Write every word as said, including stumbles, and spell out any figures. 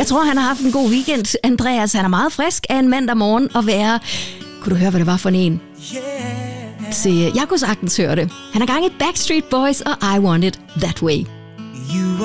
Jeg tror, han har haft en god weekend. Andreas, han er meget frisk af en mandag morgen at være... Kunne du høre, hvad det var for en? Se, jeg kunne sagtens høre det. Han har gang i Backstreet Boys og I Want It That Way. You